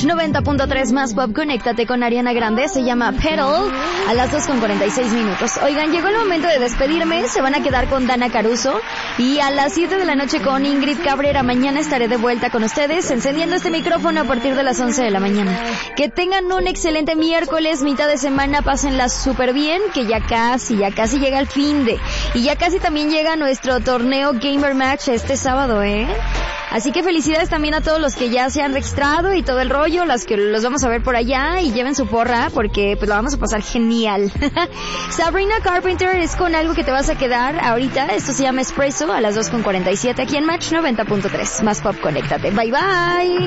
90.3 más pop, conéctate con Ariana Grande, se llama Pedal, a las 2:46. Oigan, llegó el momento de despedirme, se van a quedar con Dana Caruso y a las 7 de la noche con Ingrid Cabrera. Mañana estaré de vuelta con ustedes, encendiendo este micrófono a partir de las 11 de la mañana. Que tengan un excelente miércoles, mitad de semana, pásenla súper bien, que ya casi llega el finde. Y ya casi también llega nuestro torneo Gamer Match este sábado, Así que felicidades también a todos los que ya se han registrado y todo el rollo, las que los vamos a ver por allá, y lleven su porra porque pues la vamos a pasar genial. Sabrina Carpenter es con algo que te vas a quedar ahorita. Esto se llama Espresso a las 2:47 aquí en Match 90.3. Más pop, conéctate. Bye bye.